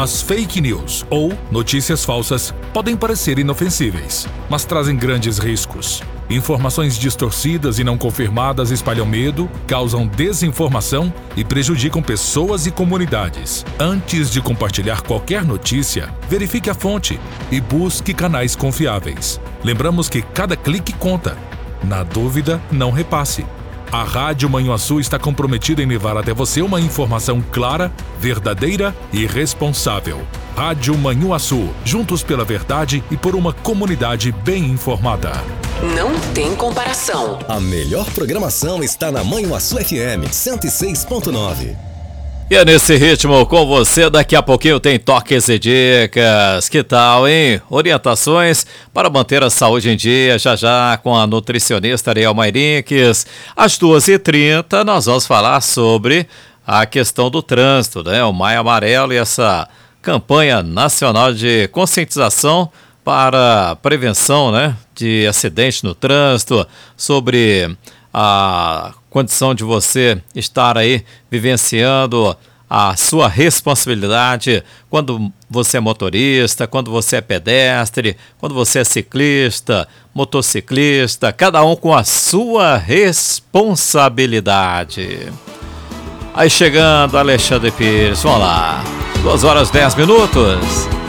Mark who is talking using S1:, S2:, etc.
S1: As fake news ou notícias falsas podem parecer inofensíveis, mas trazem grandes riscos. Informações distorcidas e não confirmadas espalham medo, causam desinformação e prejudicam pessoas e comunidades. Antes de compartilhar qualquer notícia, verifique a fonte e busque canais confiáveis. Lembramos que cada clique conta. Na dúvida, não repasse. A Rádio Manhuaçu está comprometida em levar até você uma informação clara, verdadeira e responsável. Rádio Manhuaçu, juntos pela verdade e por uma comunidade bem informada.
S2: Não tem comparação.
S3: A melhor programação está na Manhuaçu FM 106.9.
S4: E é nesse ritmo com você, daqui a pouquinho tem toques e dicas. Que tal, hein? Orientações para manter a saúde em dia, já com a nutricionista Ariel Mairinques. Às 2h30 nós vamos falar sobre a questão do trânsito, né? O Maio Amarelo e essa campanha nacional de conscientização para a prevenção, né, de acidentes no trânsito, sobre a condição de você estar aí vivenciando a sua responsabilidade quando você é motorista, quando você é pedestre, quando você é ciclista, motociclista, cada um com a sua responsabilidade. Aí chegando Alexandre Pires, vamos lá, 2h10.